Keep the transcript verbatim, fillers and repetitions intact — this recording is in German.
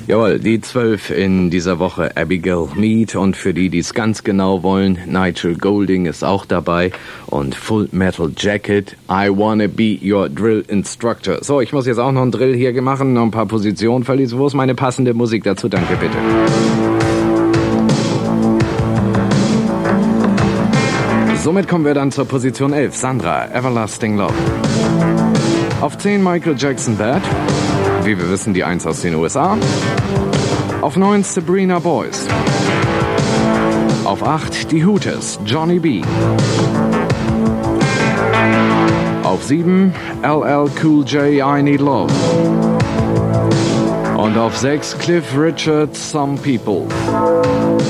Jawohl, die zwölf in dieser Woche Abigail Mead und für die, die es ganz genau wollen, Nigel Golding ist auch dabei und Full Metal Jacket, I Wanna Be Your Drill Instructor. So, ich muss jetzt auch noch einen Drill hier machen, noch ein paar Positionen verließen. Wo ist meine passende Musik dazu? Danke, bitte. Somit kommen wir dann zur Position elf. Sandra, Everlasting Love. Auf zehn Michael Jackson, Bad. Wie wir wissen, die eins aus den U S A. Auf neun Sabrina Boys. Auf acht die Hooters, Johnny B. Auf sieben L L Cool J, I Need Love. Und auf sechs Cliff Richard, Some People.